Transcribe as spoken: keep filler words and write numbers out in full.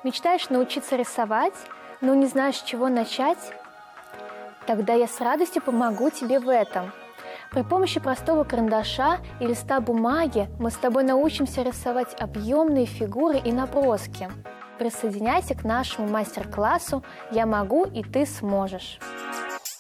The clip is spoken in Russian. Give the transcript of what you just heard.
Мечтаешь научиться рисовать, но не знаешь, с чего начать? Тогда я с радостью помогу тебе в этом. При помощи простого карандаша и листа бумаги мы с тобой научимся рисовать объемные фигуры и наброски. Присоединяйся к нашему мастер-классу «Я могу, и ты сможешь».